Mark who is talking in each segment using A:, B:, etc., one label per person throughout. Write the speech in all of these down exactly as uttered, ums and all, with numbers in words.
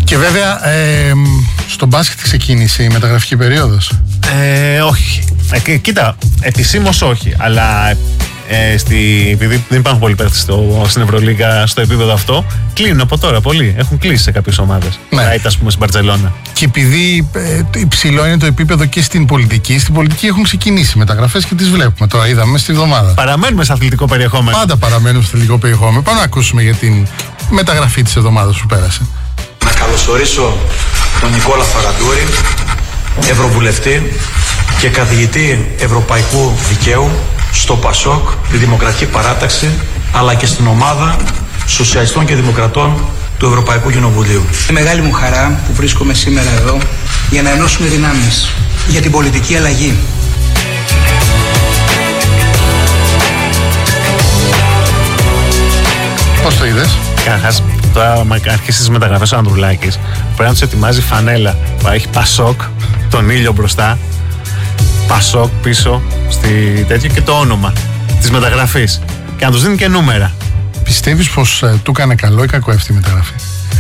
A: Και βέβαια ε, στο μπάσκετ ξεκίνησε η μεταγραφική περίοδος.
B: Ε, όχι. Ε, κοίτα, επισήμως όχι. Αλλά ε, στη, επειδή δεν υπάρχουν πολλοί παίκτες στην Ευρωλίγκα στο επίπεδο αυτό, κλείνουν από τώρα πολλοί. Έχουν κλείσει σε κάποιες ομάδες. Ναι. Είτε, ας πούμε, στην Μπαρτσελώνα.
A: Και επειδή ε, υψηλό είναι το επίπεδο και στην πολιτική, στην πολιτική έχουν ξεκινήσει μεταγραφές και τις βλέπουμε. Τώρα είδαμε στη εβδομάδα.
B: Παραμένουμε σε αθλητικό περιεχόμενο.
A: Πάντα παραμένουμε σε αθλητικό περιεχόμενο. Πάμε να ακούσουμε για την μεταγραφή της εβδομάδας που πέρασε.
C: Να καλωσορίσω τον Νικόλα Φαραντούρη, Ευρωβουλευτή και καθηγητή Ευρωπαϊκού Δικαίου στο ΠΑΣΟΚ, τη Δημοκρατική Παράταξη, αλλά και στην ομάδα Σοσιαλιστών και Δημοκρατών του Ευρωπαϊκού Κοινοβουλίου.
D: Είναι μεγάλη μου χαρά που βρίσκομαι σήμερα εδώ για να ενώσουμε δυνάμεις για την πολιτική αλλαγή.
A: Πώς το είδες?
B: Καταρχάς, τώρα άμα αρχίσει τις μεταγραφές ο Ανδρουλάκης, πρέπει να τους ετοιμάζει φανέλα που έχει Πασόκ, τον ήλιο μπροστά, Πασόκ πίσω στη τέτοια και το όνομα της μεταγραφής. Και να τους δίνει και νούμερα.
A: Πιστεύεις πως ε, του έκανε καλό ή κακό αυτή η μεταγραφή?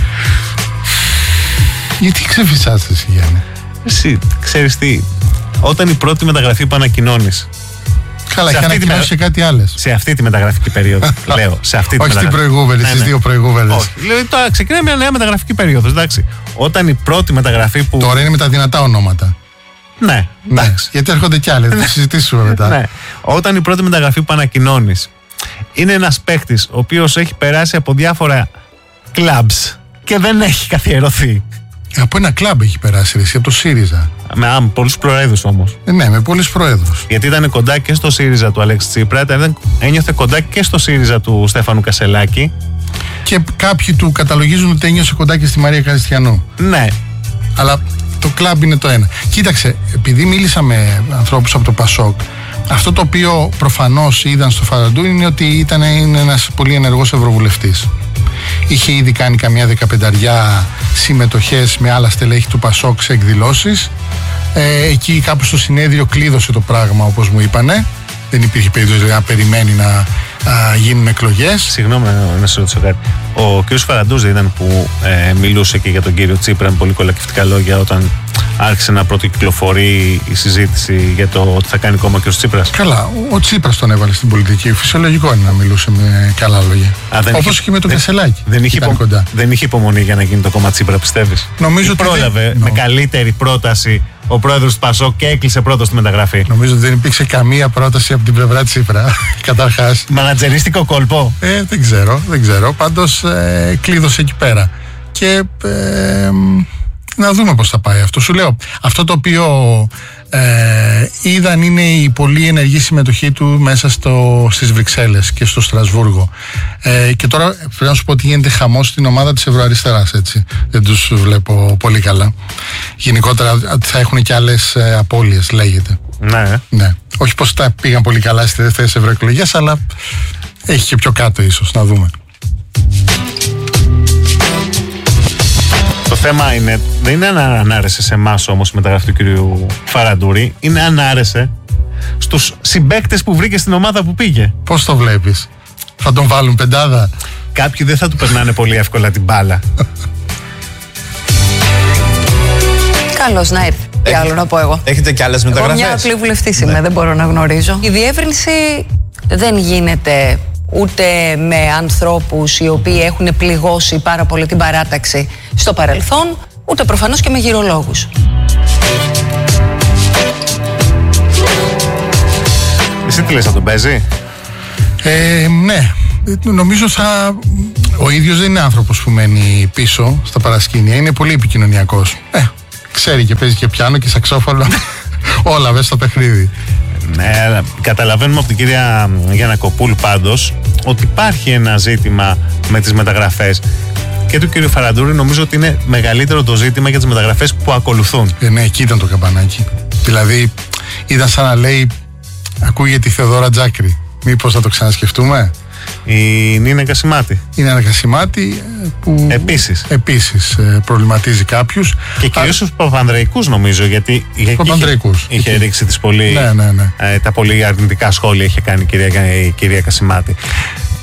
A: Γιατί ξεφυσάς εσύ, Γιάννη?
B: Εσύ ξέρεις τι, όταν η πρώτη μεταγραφή που ανακοινώνεις.
A: Καλά, είχε ανακοινώσει μετα... και κάτι άλλες.
B: Σε αυτή τη μεταγραφική περίοδο. Λέω, σε αυτή τη
A: Όχι
B: μεταγραφική.
A: την προηγούμενη, ναι, στις ναι. δύο προηγούμενες.
B: Όχι. Δηλαδή τώρα ξεκινάει μια νέα μεταγραφική περίοδος. Εντάξει. Όταν η πρώτη μεταγραφή που.
A: Τώρα είναι με τα δυνατά ονόματα.
B: Ναι,
A: ναι. Γιατί έρχονται κι άλλες. Θα συζητήσουμε μετά.
B: Ναι. Όταν η πρώτη μεταγραφή που ανακοινώνεις είναι ένας παίκτης ο οποίος έχει περάσει από διάφορα clubs και δεν έχει καθιερωθεί.
A: Από ένα κλαμπ έχει περάσει, εσύ, από το ΣΥΡΙΖΑ.
B: Με α, πολλούς προέδρους όμως.
A: Ε, ναι, με πολλούς προέδρους.
B: Γιατί ήταν κοντά και στο ΣΥΡΙΖΑ του Αλέξη Τσίπρα, ήταν, ένιωθε κοντά και στο ΣΥΡΙΖΑ του Στέφανου Κασελάκη.
A: Και κάποιοι του καταλογίζουν ότι ένιωσε κοντά και στη Μαρία Χριστιανού.
B: Ναι.
A: Αλλά το κλαμπ είναι το ένα. Κοίταξε, επειδή μίλησα με ανθρώπους από το ΠΑΣΟΚ, αυτό το οποίο προφανώς είδαν στο Φαραντούρη είναι ότι ήταν είναι ένας πολύ ενεργός ευρωβουλευτής. Είχε ήδη κάνει καμιά δεκαπενταριά συμμετοχές με άλλα στελέχη του ΠΑΣΟΚ σε εκδηλώσεις. Ε, εκεί κάπου στο συνέδριο κλείδωσε το πράγμα, όπως μου είπανε. Δεν υπήρχε περίπτωση να περιμένει να α, γίνουν εκλογές.
B: Συγγνώμη να σε ρωτήσω κάτι. Ο κ. Φαραντούρης δεν ήταν που ε, μιλούσε και για τον κύριο Τσίπρα με πολύ κολακευτικά λόγια όταν άρχισε να πρωτοκυκλοφορεί η συζήτηση για το ότι θα κάνει κόμμα ο κ. Τσίπρας?
A: Καλά, ο Τσίπρας τον έβαλε στην πολιτική. Φυσιολογικό είναι να μιλούσε με καλά λόγια. Όπως είχε, και με τον Κασελάκη.
B: Δεν, δεν, υπο, δεν είχε υπομονή για να γίνει το κόμμα Τσίπρα, πιστεύεις?
A: Νομίζω ότι
B: πρόλαβε
A: δεν...
B: με
A: no.
B: καλύτερη πρόταση ο πρόεδρος του ΠΑΣΟΚ και έκλεισε πρώτος τη μεταγραφή.
A: Νομίζω ότι δεν υπήρξε καμία πρόταση από την πλευρά Τσίπρα. Καταρχάς.
B: Μανατζερίστικο κόλπο.
A: Ε, δεν ξέρω, δεν ξέρω. Πάντως ε, κλείδωσε εκεί πέρα. Και ε, να δούμε πώς θα πάει αυτό. Σου λέω, αυτό το οποίο ε, είδαν είναι η πολύ ενεργή συμμετοχή του μέσα στο, στις Βρυξέλλες και στο Στρασβούργο. Ε, και τώρα πρέπει να σου πω ότι γίνεται χαμός στην ομάδα της Ευρωαριστεράς, έτσι. Δεν τους βλέπω πολύ καλά. Γενικότερα θα έχουν και άλλες ε, απώλειες, λέγεται.
B: Ναι.
A: Ναι. Όχι πως τα πήγαν πολύ καλά στις δεύτερες ευρωεκλογές, αλλά έχει και πιο κάτω ίσως, να δούμε.
B: Το θέμα είναι, δεν είναι αν άρεσε σε εμάς όμως η μεταγραφή του κυρίου Φαραντούρη, είναι αν άρεσε στους συμπαίκτες που βρήκε στην ομάδα που πήγε.
A: Πώς το βλέπεις? Θα τον βάλουν πεντάδα?
B: Κάποιοι δεν θα του περνάνε πολύ εύκολα την μπάλα.
E: Καλώς να έρθει. Τι άλλο να πω εγώ.
F: Έχετε κι άλλες μεταγραφές?
E: Εγώ μια απλή βουλευτής είμαι, ναι. Δεν μπορώ να γνωρίζω. Η διεύρυνση δεν γίνεται ούτε με ανθρώπους οι οποίοι έχουν πληγώσει πάρα πολύ την παράταξη στο παρελθόν, ούτε προφανώς και με γυρολόγους.
B: Εσύ τι λες, θα τον παίζει?
A: Ε, ναι. Νομίζω θα... Ο ίδιος δεν είναι άνθρωπος που μένει πίσω στα παρασκήνια. Είναι πολύ επικοινωνιακός. Ε, ξέρει και παίζει και πιάνο και σαξόφωνο. Όλα μέσα στο παιχνίδι.
B: Ναι, καταλαβαίνουμε από την κυρία Γιαννακοπούλου πάντως ότι υπάρχει ένα ζήτημα με τις μεταγραφές και του κύριου Φαραντούρη. Νομίζω ότι είναι μεγαλύτερο το ζήτημα για τις μεταγραφές που ακολουθούν.
A: Ε, ναι, εκεί ήταν το καμπανάκι. Δηλαδή ήταν σαν να λέει, ακούγεται η Θεοδόρα Τζάκρη, μήπως θα το ξανασκεφτούμε?
B: Η Νίνα Κασιμάτη.
A: Η Νίνα Κασιμάτη που
B: επίσης,
A: επίσης προβληματίζει κάποιους.
B: Και κυρίως τους Παπανδρεϊκούς νομίζω, γιατί είχε, είχε ρίξει τις πολύ,
A: ναι, ναι, ναι.
B: Ε, τα πολύ αρνητικά σχόλια είχε κάνει η κυρία, η κυρία Κασιμάτη.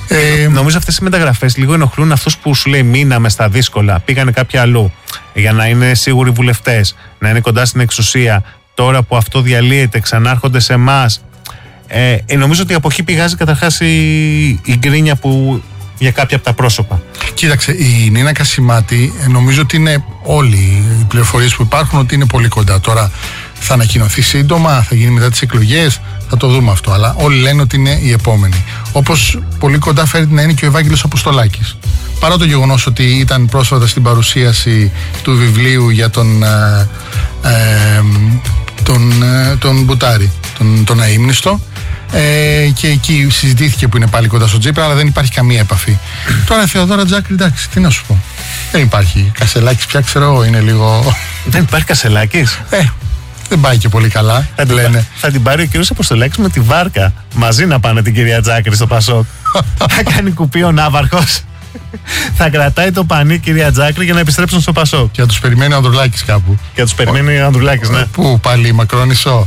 A: Ε,
B: Νομίζω αυτές οι μεταγραφές λίγο ενοχλούν αυτούς που σου λέει μείναμε στα δύσκολα, πήγανε κάποια αλλού για να είναι σίγουροι βουλευτές, να είναι κοντά στην εξουσία. Τώρα που αυτό διαλύεται, ξανάρχονται σε εμάς. Ε, ε, νομίζω ότι από εκεί πηγάζει καταρχάς η, η γκρίνια που, για κάποια από τα πρόσωπα.
A: Κοίταξε, η Νίνα Κασιμάτη νομίζω ότι είναι όλοι οι πληροφορίες που υπάρχουν ότι είναι πολύ κοντά. Τώρα θα ανακοινωθεί σύντομα, θα γίνει μετά τις εκλογές, θα το δούμε αυτό. Αλλά όλοι λένε ότι είναι η επόμενη. Όπως πολύ κοντά φέρεται να είναι και ο Ευάγγελος Αποστολάκης. Παρά το γεγονός ότι ήταν πρόσφατα στην παρουσίαση του βιβλίου για τον, ε, ε, τον, ε, τον Μπουτάρη, τον, τον αείμνηστο. Ε, και εκεί συζητήθηκε που είναι πάλι κοντά στο Τσίπρα, αλλά δεν υπάρχει καμία επαφή. Τώρα η Θεοδόρα Τζάκρη, εντάξει, τι να σου πω. Δεν υπάρχει. Κασελάκης πια ξέρω, είναι λίγο.
B: Δεν υπάρχει Κασελάκης.
A: Ε, δεν πάει και πολύ καλά.
B: Θα την,
A: λένε.
B: θα την πάρει ο κύριος Αποστολάκης με τη βάρκα. Μαζί να πάνε την κυρία Τζάκρη στο Πασόκ. Θα κάνει κουπί ο Ναύαρχος. Θα κρατάει το πανί κυρία Τζάκρη για να επιστρέψουν στο Πασόκ.
A: Και θα τους περιμένει ο Ανδρουλάκης κάπου.
B: Και θα τους περιμένει ο Ανδρουλάκης, ναι.
A: Πού πάλι, Μακρόνισσο.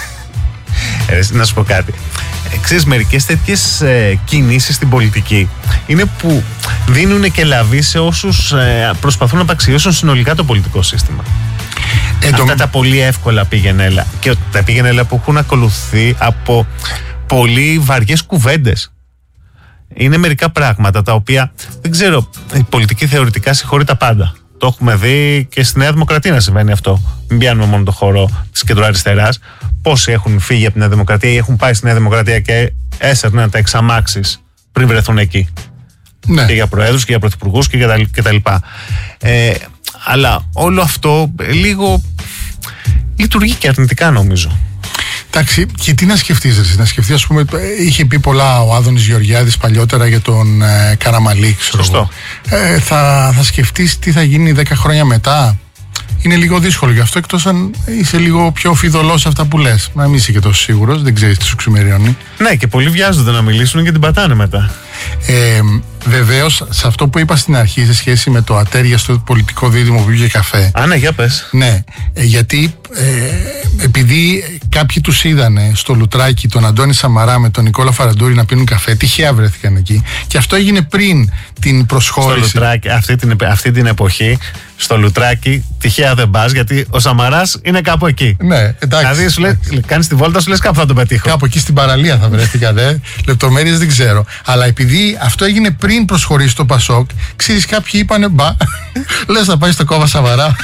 B: Ε, να σου πω κάτι. Ε, ξέρεις, μερικές τέτοιες ε, κινήσεις στην πολιτική είναι που δίνουν και λαβή σε όσους ε, προσπαθούν να απαξιώσουν συνολικά το πολιτικό σύστημα. Ε, Αυτά το... τα πολύ εύκολα πήγαινε και τα πήγαινε που έχουν ακολουθεί από πολύ βαριές κουβέντες. Είναι μερικά πράγματα τα οποία δεν ξέρω, η πολιτική θεωρητικά συγχωρεί τα πάντα. Το έχουμε δει και στη Νέα Δημοκρατία να συμβαίνει αυτό. Μην πιάνουμε μόνο το χώρο της κεντροαριστεράς. Πόσοι έχουν φύγει από τη Νέα Δημοκρατία ή έχουν πάει στη Νέα Δημοκρατία και έσαιρναν τα εξαμάξεις πριν βρεθούν εκεί. Ναι. Και για προέδρους και για πρωθυπουργούς και, τα, και τα λοιπά. Ε, αλλά όλο αυτό λίγο λειτουργεί και αρνητικά νομίζω.
A: Εντάξει, και τι να σκεφτείς, εσύ, να σκεφτείς, ας πούμε, είχε πει πολλά ο Άδωνης Γεωργιάδης παλιότερα για τον ε, Καραμαλή, ξέρω εγώ. Ε, θα, θα σκεφτείς τι θα γίνει δέκα χρόνια μετά. Είναι λίγο δύσκολο γι' αυτό, εκτός αν είσαι λίγο πιο φιδωλός σε αυτά που λες. Να μην είσαι και τόσο σίγουρος, δεν ξέρεις τι σου ξημεριώνει.
B: Ναι, και πολλοί βιάζονται να μιλήσουν και την πατάνε μετά.
A: Ε, Βεβαίως, σε αυτό που είπα στην αρχή σε σχέση με το ατέριαστο πολιτικό δίδυμο που είχε καφέ.
B: Α, ναι, για πες.
A: Ναι, ε, γιατί ε, επειδή κάποιοι τους είδανε στο Λουτράκι τον Αντώνη Σαμαρά με τον Νικόλα Φαραντούρη να πίνουν καφέ, τυχαία βρέθηκαν εκεί. Και αυτό έγινε πριν την προσχώρηση.
B: Στο Λουτράκι, αυτή την, αυτή την εποχή, στο Λουτράκι, τυχαία δεν πας, γιατί ο Σαμαράς είναι κάπου εκεί.
A: Ναι, εντάξει.
B: Δηλαδή, σου λέει, κάνεις τη βόλτα, σου λες κάπου θα τον πετύχω.
A: Κάπου εκεί στην παραλία θα βρέθηκαν, ε. Λεπτομέρειες δεν ξέρω. Αλλά επειδή αυτό έγινε πριν προσχωρήσει το Πασόκ, ξέρεις, κάποιοι είπανε μπα, λες να πάει στο κόμμα Σαμαρά.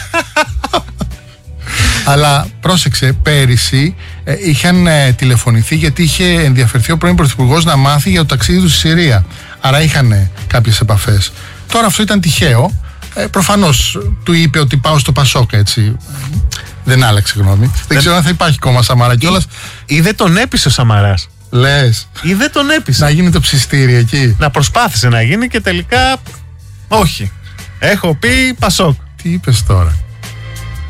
A: Αλλά πρόσεξε, πέρυσι ε, είχαν ε, τηλεφωνηθεί γιατί είχε ενδιαφερθεί ο πρώην Πρωθυπουργός να μάθει για το ταξίδι του στη Συρία. Άρα είχαν ε, κάποιες επαφές. Τώρα αυτό ήταν τυχαίο. Ε, προφανώς του είπε ότι πάω στο Πασόκ, έτσι. Δεν άλλαξε γνώμη. Δεν, δεν ξέρω αν θα υπάρχει κόμμα Σαμαρά κιόλας.
B: Ή δεν τον έπεισε ο Σαμαράς.
A: Λες.
B: Ή δεν τον έπεισε.
A: Να γίνει το ψιστήρι εκεί.
B: Να προσπάθησε να γίνει και τελικά όχι. Έχω πει Πασόκ.
A: Τι είπες τώρα.